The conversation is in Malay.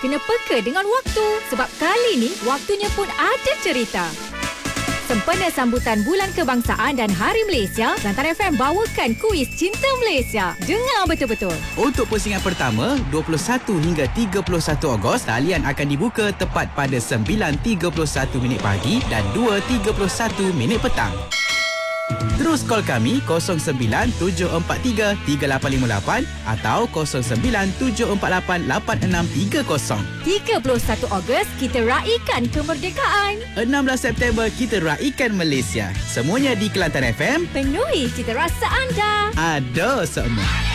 kena peka dengan waktu. Sebab kali ni, waktunya pun ada cerita. Sempena sambutan Bulan Kebangsaan dan Hari Malaysia, Kelantan FM bawakan kuis Cinta Malaysia. Dengar betul-betul. Untuk pusingan pertama, 21 hingga 31 Ogos, talian akan dibuka tepat pada 9.31 minit pagi dan 2.31 minit petang. Terus call kami 09-743-3858 atau 09-748-8630. 31 Ogos, kita raikan kemerdekaan. 16 September, kita raikan Malaysia. Semuanya di Kelantan FM. Penuhi cita rasa anda. Ada semua.